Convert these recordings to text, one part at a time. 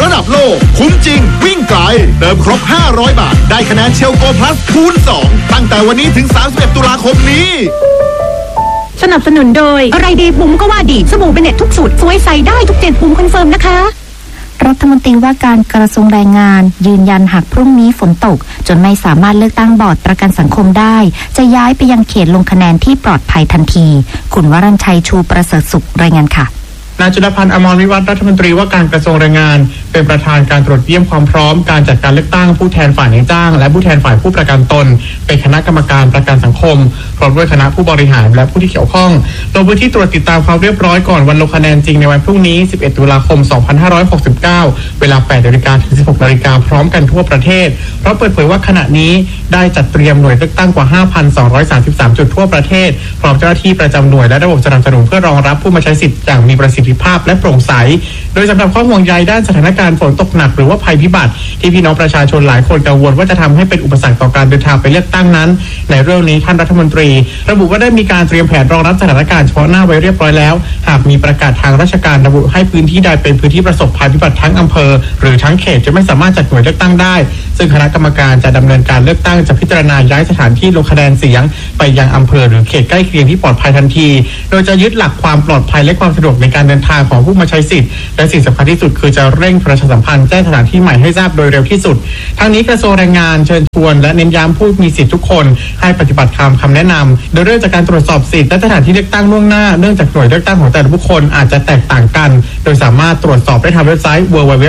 ระดับโลกคุ้มจริงวิ่งไกลเติมครบ500 บาทได้คะแนนเชลโกพลัสคูณ2ตั้งแต่วันนี้ถึง31ตุลาคมนี้สนับสนุนโดยอะไรดีบุ๋มก็ว่าดีสบู่เบเน็ตทุกสูตรสวยใสได้ทุก7บุ๋มคอนเฟิร์มนะคะรัฐมนตรีว่าการกระทรวงแรงงานยืนยันหากพรุ่งนี้ฝนตกจนไม่สามารถเลือกตั้งบอร์ดประกันสังคมได้จะย้ายไปยังเขตลงคะแนนที่ปลอดภัยทันทีคุณวรัญชัยชูประเสริฐสุขรายงานค่ะนายจุลพันธ์อมรวิวัฒน์รัฐมนตรีว่าการกระทรวงแรงงานเป็นประธานการตรวจเยี่ยมความพร้อมการจัดการเลือกตั้งผู้แทนฝ่ายนายจ้างและผู้แทนฝ่ายผู้ประกันตนเป็นคณะกรรมการประกันสังคมพร้อมด้วยคณะผู้บริหารและผู้ที่เกี่ยวข้องลงพื้นที่ตรวจติดตามความเรียบร้อยก่อนวันลงคะแนนจริงในวันพรุ่งนี้11ตุลาคม2569เวลา 8:00 นถึง 16:00 นพร้อมกันทั่วประเทศเพราะเปิดเผยว่าขณะนี้ได้จัดเตรียมหน่วยเลือกตั้งกว่า 5,233 จุดทั่วประเทศพร้อมเจ้าหน้าที่ประจำหน่วยและระบบสนับสนุนเพื่อรองรับผู้มาใช้สิทธิ์อย่างมีประสิทธิภาพและโปร่งใสโดยสำหรับข้อห่วงใยด้านสถานการณ์ฝนตกหนักหรือว่าภัยพิบัติที่พี่น้องประชาชนหลายคนกังวลว่าจะทำให้เป็นอุปสรรคต่อการเดินทางไปเลือกตั้งนั้นในเรื่องนี้ท่านรัฐมนตรีระบุว่าได้มีการเตรียมแผนรองรับสถานการณ์เฉพาะหน้าไว้เรียบร้อยแล้วหากมีประกาศทางราชการระบุให้พื้นที่ใดเป็นพื้นที่ประสบภัยพิบัติทั้งอำเภอหรือทั้งเขตจะไม่สามารถจัดหน่วยเลือกตั้งได้ซึ่งคณะกรรมการจะดำเนินการเลือกตั้งจะพิจารณาย้ายสถานที่ลงคะแนนเสียงไปยังอำเภอหรือเขตใกล้เคียงที่ปลอดภัยทันทีโดยจะยึดหลักความปลอดภัยและความสะดวกในการเดินทางของผู้มาใช้สิทธิ์และสิ่งสำคัญที่สุดคือจะเร่งประชาสัมพันธ์แจ้งสถานที่ใหม่ให้ทราบโดยเร็วที่สุดทั้งนี้กระทรวงแรงงานเชิญชวนและเน้นย้ำผู้มีสิทธิทุกคนให้ปฏิบัติตามคำแนะนำโดยเริ่มจากการตรวจสอบสิทธิและสถานที่เลือกตั้งล่วงหน้าเนื่องจากหน่วยเลือกตั้งของแต่ละบุคคลอาจจะแตกต่างกันโดยสามารถตรวจสอบได้ทางเว็บไซต์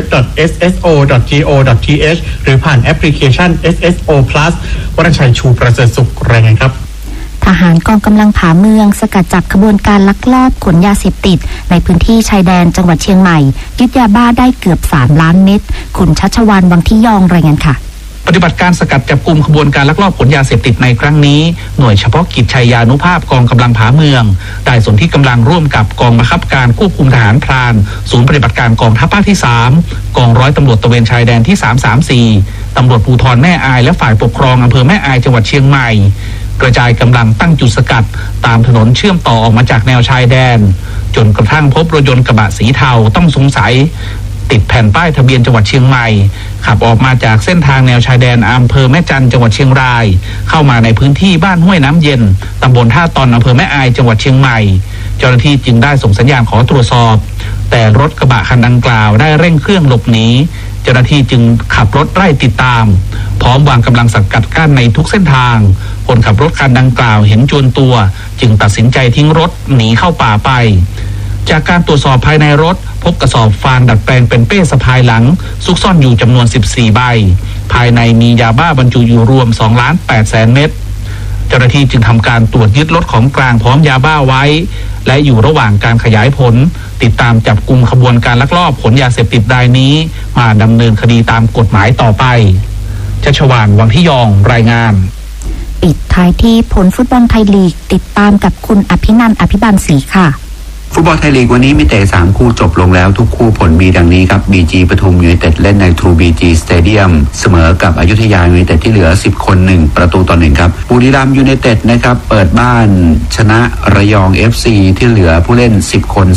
www.sso.go.th หรือผ่านแอปพลิเคชัน SSO Plus วรัญชัยชูประเสริฐสุขรายงานครับทหารกองกำลังผาเมืองสกัดจับขบวนการลักลอบขนยาเสพติดในพื้นที่ชายแดนจังหวัดเชียงใหม่ยึดยาบ้าได้เกือบ3 ล้านเม็ดคุณชัชวาลวังที่ยองรายงานค่ะปฏิบัติการสกัดจับกุมขบวนการลักลอบขนยาเสพติดในครั้งนี้หน่วยเฉพาะกิจชัยยานุภาพกองกำลังผาเมืองได้สนที่กำลังร่วมกับกองบังคับการควบคุมทหารพรานศูนย์ปฏิบัติการกองทัพภาคที่3กองร้อยตำรวจตระเวนชายแดนที่334ตำรวจภูธรแม่อายและฝ่ายปกครองอำเภอแม่อายจังหวัดเชียงใหม่กระจายกำลังตั้งจุดสกัดตามถนนเชื่อมต่อออกมาจากแนวชายแดนจนกระทั่งพบรถยนต์กระบะสีเทาต้องสงสัยติดแผ่นป้ายทะเบียนจังหวัดเชียงใหม่ขับออกมาจากเส้นทางแนวชายแดนอำเภอแม่จันจังหวัดเชียงรายเข้ามาในพื้นที่บ้านห้วยน้ำเย็นตำบลท่าตอนอำเภอแม่อายจังหวัดเชียงใหม่เจ้าหน้าที่จึงได้ส่งสัญญาณขอตรวจสอบแต่รถกระบะคันดังกล่าวได้เร่งเครื่องหลบหนีเจ้าหน้าที่จึงขับรถไล่ติดตามพร้อมวางกำลังสกัดกั้นในทุกเส้นทางคนขับรถคันดังกล่าวเห็นจวนตัวจึงตัดสินใจทิ้งรถหนีเข้าป่าไปจากการตรวจสอบภายในรถพบกระสอบฟางดัดแปลงเป็นเป้สะพายหลังซุกซ่อนอยู่จำนวน14ใบภายในมียาบ้าบรรจุอยู่รวม 2,800,000 เม็ดเจ้าหน้าที่จึงทำการตรวจยึดรถของกลางพร้อมยาบ้าไว้และอยู่ระหว่างการขยายผลติดตามจับกุมขบวนการลักลอบขนยาเสพติดรายนี้มาดำเนินคดีตามกฎหมายต่อไปชัชวาลวังที่ยองรายงานปิดท้ายที่ผลฟุตบอลไทยลีกติดตามกับคุณอภินันท์อภิบาลศรีค่ะฟุตบอลไทยลีกวันนี้มีเตะ3คู่จบลงแล้วทุกคู่ผลมีดังนี้ครับ BG ปทุมยูไนเต็ดเล่นใน True BG Stadium เสมอกับอยุธยายูไนเต็ดที่เหลือ10คน1-1ครับบุรีรัมย์ยูไนเต็ดนะครับเปิดบ้านชนะระยอง FC ที่เหลือผู้เล่น10คน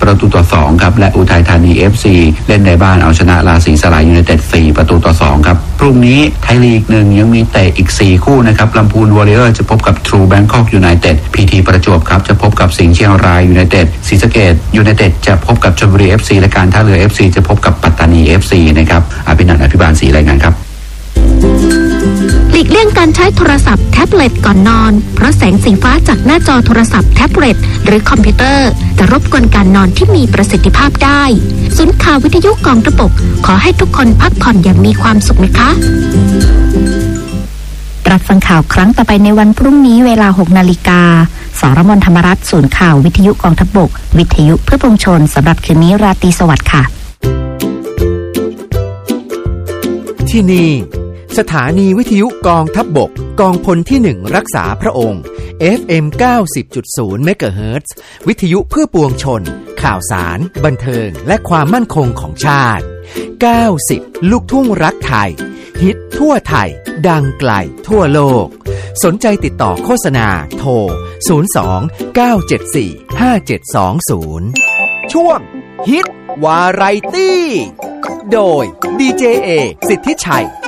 3-2ครับและอุทัยธานี FC เล่นในบ้านเอาชนะราศีสลายยูไนเต็ด4-2ครับพรุ่งนี้ไทยลีก1ยังมีเตะอีก4คู่นะครับลำพูนวอริเออร์จะพบกับ True Bangkok United PT ประจวบครับจะพบกับสิงห์เชียงรายยูไนเต็ดศรีสะเกษยูไนเต็ดจะพบกับชลบุรี FC และการท่าเรือ FC จะพบกับปัตตานี FC นะครับอภินันท์อภิบาลศรีรายงานครับหลีกเลี่ยงการใช้โทรศัพท์แท็บเล็ตก่อนนอนเพราะแสงสีฟ้าจากหน้าจอโทรศัพท์แท็บเล็ตหรือคอมพิวเตอร์จะรบกวนการนอนที่มีประสิทธิภาพได้ศูนย์ข่าววิทยุกองทัพบกขอให้ทุกคนพักผ่อนอย่างมีความสุขนะคะรับฟังข่าวครั้งต่อไปในวันพรุ่งนี้เวลา 6 นาฬิกาสรมนธรรมรัตน์ศูนย์ข่าววิทยุกองทัพบกวิทยุเพื่อปวงชนสำหรับคืนนี้ราตรีสวัสดิ์ค่ะที่นี่สถานีวิทยุกองทัพบกกองพลที่1รักษาพระองค์ FM 90.0 เมกะเฮิรตซ์วิทยุเพื่อปวงชนข่าวสารบันเทิงและความมั่นคงของชาติ90ลูกทุ่งรักไทยฮิตทั่วไทยดังไกลทั่วโลกสนใจติดต่อโฆษณาโทร02 974 5720ช่วงฮิตวาไรตี้โดยดีเจเอสิทธิชัย